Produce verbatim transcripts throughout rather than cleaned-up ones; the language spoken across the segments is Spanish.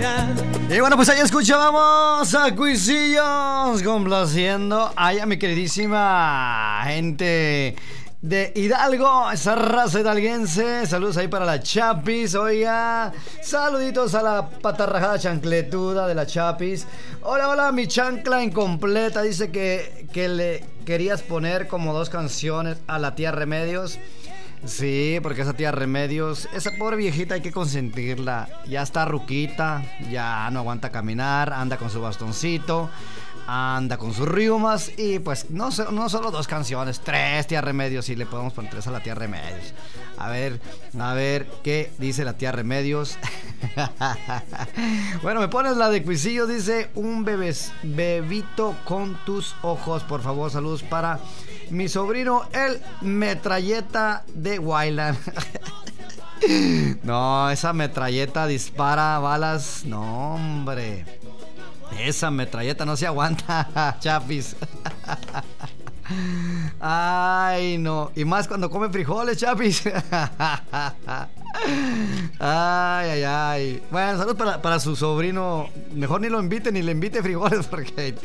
Y bueno, pues ahí escuchábamos a Cuisillos complaciendo ahí a mi queridísima gente de Hidalgo, esa raza hidalguense. Saludos ahí para la Chapis, oiga. Saluditos a la patarrajada chancletuda de la Chapis. Hola, hola, mi chancla incompleta. Dice que, que le querías poner como dos canciones a la tía Remedios. Sí, porque esa tía Remedios, esa pobre viejita hay que consentirla. Ya está ruquita, ya no aguanta caminar, anda con su bastoncito, anda con sus riumas. Y pues no, no solo dos canciones, tres tía Remedios. Y le podemos poner tres a la tía Remedios. A ver, a ver qué dice la tía Remedios. Bueno, me pones la de Cuisillos. Dice: un bebés, bebito con tus ojos. Por favor, saludos para mi sobrino, el metralleta de Wayland. No, esa metralleta dispara balas. No, hombre. Esa metralleta no se aguanta, Chapis. Ay, no. Y más cuando come frijoles, Chapis. Ay, ay, ay. Bueno, saludos para, para su sobrino. Mejor ni lo invite ni le invite frijoles porque...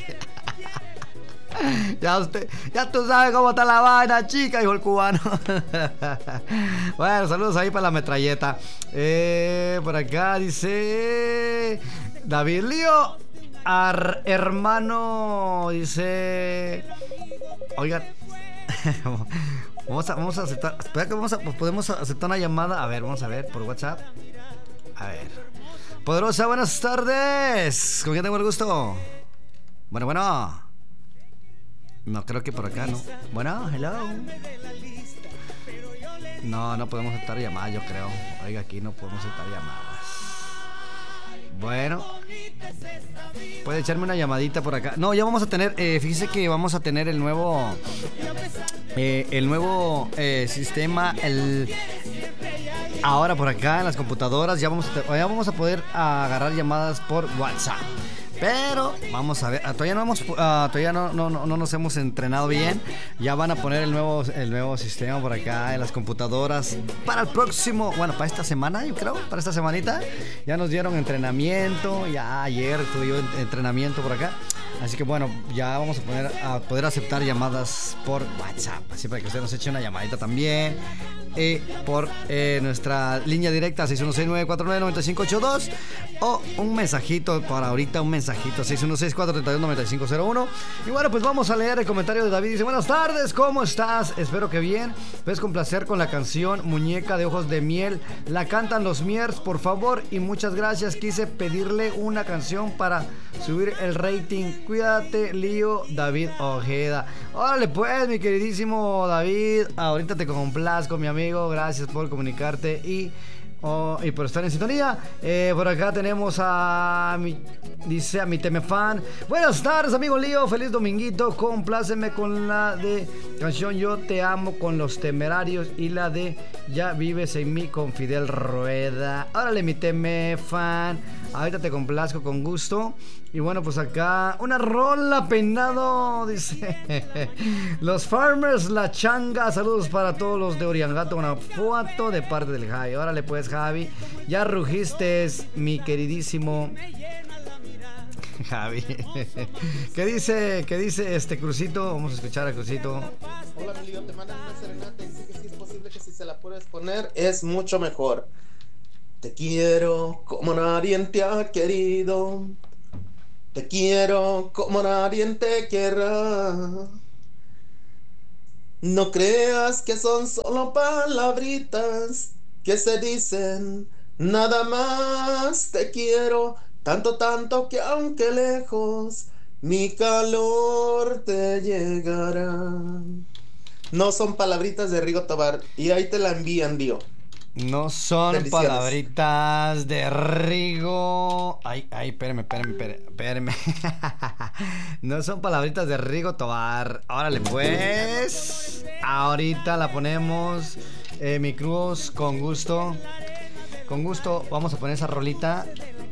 Ya usted, ya tú sabes cómo está la vaina, chica, dijo el cubano. Bueno, saludos ahí para la metralleta. Eh, por acá dice David Lío, ar, hermano, dice. Oigan, vamos a, vamos a aceptar. Espera que vamos a, podemos aceptar una llamada. A ver, vamos a ver por WhatsApp. A ver. Poderosa, buenas tardes. ¿Con quién tengo el gusto? Bueno, bueno. No, creo que por acá no. Bueno, hello. No, no podemos aceptar llamadas, yo creo. Oiga, aquí no podemos aceptar llamadas. Bueno, puede echarme una llamadita por acá. No, ya vamos a tener, eh, fíjese que vamos a tener el nuevo eh, El nuevo eh, sistema. El ahora por acá en las computadoras ya vamos a, ya vamos a poder agarrar llamadas por WhatsApp. Pero vamos a ver, todavía no hemos, uh, todavía no, no, no, no nos hemos entrenado bien. Ya van a poner el nuevo, el nuevo sistema por acá en las computadoras para el próximo, bueno, para esta semana, yo creo, para esta semanita. Ya nos dieron entrenamiento, ya ayer tuve yo entrenamiento por acá. Así que bueno, ya vamos a poner a poder aceptar llamadas por WhatsApp. Así para que usted nos eche una llamadita también. Eh, por eh, nuestra línea directa seis uno seis, nueve cuatro nueve, nueve cinco ocho dos o un mensajito para ahorita, un mensajito seis uno seis, cuatro tres dos, nueve cinco cero uno. Y bueno, pues vamos a leer el comentario de David. Dice: buenas tardes, ¿cómo estás? Espero que bien. Puedes complacer con la canción Muñeca de Ojos de Miel. La cantan los Miers, por favor, y muchas gracias. Quise pedirle una canción para subir el rating. Cuídate, Lío, David Ojeda. Órale pues, mi queridísimo David, ahorita te complazco, mi amigo. Gracias por comunicarte y, oh, y por estar en sintonía. Eh, por acá tenemos a mi, dice a mi temefan. Buenas tardes, amigo Lío. Feliz dominguito. Compláceme con la de canción Yo Te Amo con Los Temerarios y la de Ya Vives en Mí con Fidel Rueda. Órale, mi temefan. Ahorita te complazco con gusto. Y bueno, pues acá una rola peinado, dice Los Farmers, La Changa. Saludos para todos los de Oriangato, Guanajuato, de parte del Javi. Órale pues, Javi, ya rugiste, mi queridísimo Javi. ¿Qué dice, qué dice este Crucito? Vamos a escuchar a Crucito. Hola, mi Lío, te mandan una serenata y dice que si es posible que si se la puedes poner es mucho mejor. Te quiero como nadie te ha querido. Te quiero como nadie te quiera. No creas que son solo palabritas que se dicen, nada más te quiero, tanto, tanto que aunque lejos, mi calor te llegará. No son palabritas de Rigo Tobar, y ahí te la envían, Lío. No son palabritas de Rigo. Ay, ay, espérame, espérame, espérame. No son palabritas de Rigo Tobar. Órale, pues. Ahorita la ponemos. Eh, mi cruz, con gusto. Con gusto, vamos a poner esa rolita.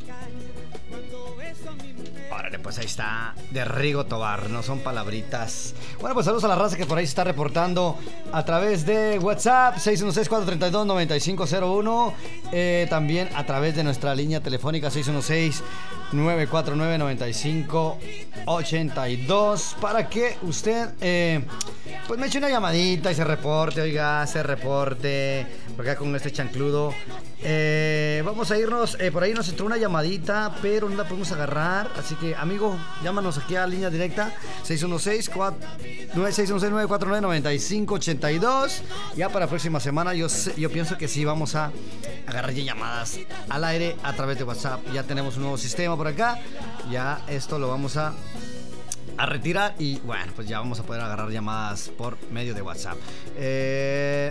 Órale, pues ahí está, de Rigo Tobar, no son palabritas. Bueno, pues saludos a la raza que por ahí se está reportando a través de WhatsApp seis uno seis, cuatro tres dos, nueve cinco cero uno. eh, también a través de nuestra línea telefónica seis uno seis, nueve cuatro nueve, nueve cinco ocho dos para que usted eh, pues me eche una llamadita y se reporte, oiga, se reporte por acá con este chancludo. Eh, vamos a irnos, eh, por ahí nos entró una llamadita, pero no la podemos agarrar, así que amigo, llámanos aquí a la línea directa seis uno seis, nueve cuatro nueve, nueve cinco ocho dos. Ya para la próxima semana yo, sé, yo pienso que sí vamos a agarrar ya llamadas al aire a través de WhatsApp. Ya tenemos un nuevo sistema por acá, ya esto lo vamos a a retirar y bueno, pues ya vamos a poder agarrar llamadas por medio de WhatsApp. Eh...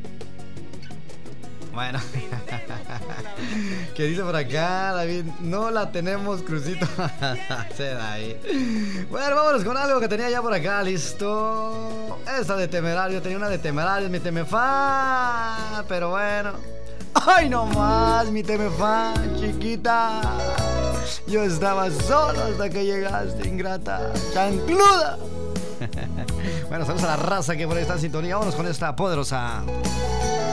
Bueno, ¿qué dice por acá, David? No la tenemos, Crucito. Se da ahí. Bueno, vámonos con algo que tenía ya por acá, listo. Esta de Temerario, tenía una de Temerarios, mi Temefan. Pero bueno. ¡Ay, no más, mi Temefan, chiquita! Yo estaba solo hasta que llegaste, ingrata, chancluda. Bueno, saludos a la raza que por ahí está en sintonía. Vámonos con esta poderosa.